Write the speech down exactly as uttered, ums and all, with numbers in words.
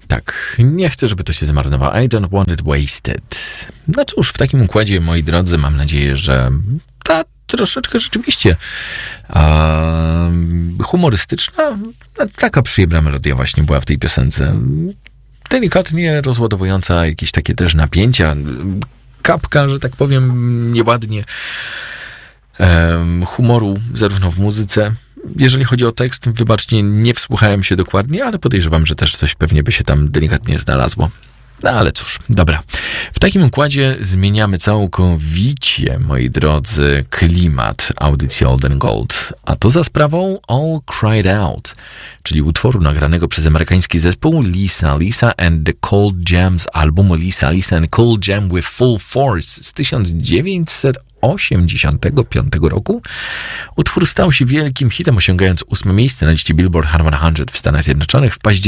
Tak, nie chcę, żeby to się zmarnowało. I don't want it wasted. No cóż, w takim układzie, moi drodzy, mam nadzieję, że ta troszeczkę rzeczywiście a, humorystyczna, taka przyjemna melodia właśnie była w tej piosence. Delikatnie rozładowująca jakieś takie też napięcia, kapka, że tak powiem, nieładnie um, humoru, zarówno w muzyce. Jeżeli chodzi o tekst, wybaczcie, nie wsłuchałem się dokładnie, ale podejrzewam, że też coś pewnie by się tam delikatnie znalazło. No ale cóż, dobra. W takim układzie zmieniamy całkowicie, moi drodzy, klimat audycji Old and Gold. A to za sprawą All Cried Out, czyli utworu nagranego przez amerykański zespół Lisa Lisa and the Cold Jam z albumu Lisa Lisa and Cold Jam with Full Force z tysiąc dziewięćset osiemdziesiątego piątego roku. Utwór stał się wielkim hitem, osiągając ósme miejsce na liście Billboard Hot sto w Stanach Zjednoczonych w październiku